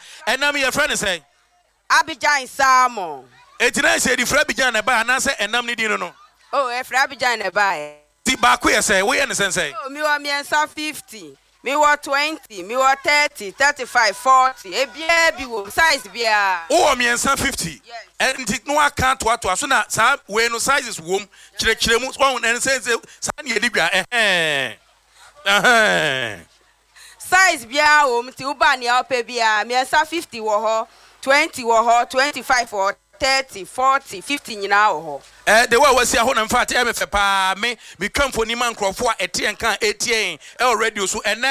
enam your friend say Abidjan salmon. Etina say the friend Abidjan na ba na say enam ni di no. Oh, e fra Abidjan na ba. Ti ba ko say we yen say. Oh, me wa miensa 50. Me wa 20, me wa 30, 35, 40. E bia bi wo size bia. Oh, miensa 50. Yes. And no account to so na sa we no sizes wom kire mu so and say sa na yedi bia Size bia wo mti uba ni ope bia miensa 50 wo ho, 20 wo ho, 25 wo 30, 40, 50 nyina wo ho. The way we see a in fact, me come for Niman Crawford, a tea and can 18 radio so and